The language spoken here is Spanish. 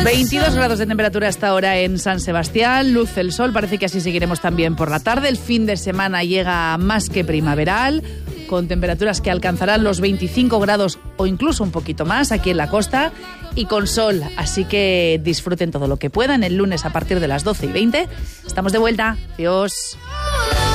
22 grados de temperatura hasta ahora en San Sebastián, luce el sol, parece que así seguiremos también por la tarde. El fin de semana llega más que primaveral, con temperaturas que alcanzarán los 25 grados o incluso un poquito más aquí en la costa y con sol, así que disfruten todo lo que puedan. El lunes a partir de las 12:20 estamos de vuelta. Adiós.